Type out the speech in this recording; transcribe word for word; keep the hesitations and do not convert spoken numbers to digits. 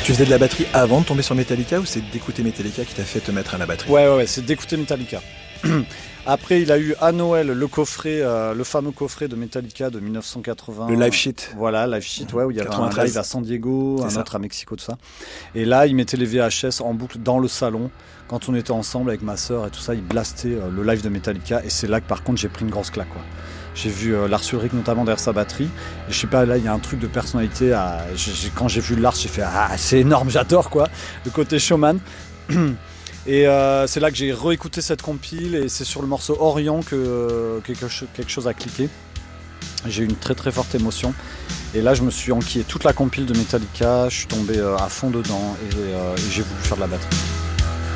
Tu faisais de la batterie avant de tomber sur Metallica ou c'est d'écouter Metallica qui t'a fait te mettre à la batterie? Ouais, ouais, ouais, c'est d'écouter Metallica. Après, il a eu à Noël le coffret, euh, le fameux coffret de Metallica de mille neuf cent quatre-vingts. Le Live Sheet. Voilà, Live Sheet, ouais, où il y avait quatre-vingt-treize. un live à San Diego, C'est un ça. autre à Mexico, tout ça. Et là, il mettait les V H S en boucle dans le salon. Quand on était ensemble avec ma sœur et tout ça, il blastait euh, le live de Metallica. Et c'est là que par contre, j'ai pris une grosse claque, quoi. J'ai vu euh, Lars Ulrich notamment derrière sa batterie. Et je sais pas, là, il y a un truc de personnalité. À... j'ai, j'ai, quand j'ai vu Lars, j'ai fait ah, c'est énorme, j'adore, quoi. Le côté showman. Et euh, c'est là que j'ai réécouté cette compile et c'est sur le morceau Orient que euh, quelque, cho- quelque chose a cliqué. J'ai eu une très très forte émotion et là je me suis enquillé toute la compile de Metallica, je suis tombé euh, à fond dedans et, euh, et j'ai voulu faire de la batterie.